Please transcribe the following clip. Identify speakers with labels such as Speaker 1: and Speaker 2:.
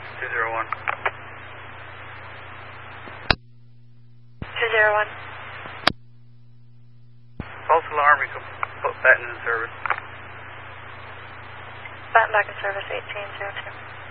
Speaker 1: 201.
Speaker 2: 201.
Speaker 1: False alarm, you can put Baton in service.
Speaker 2: Baton back in service, 1802.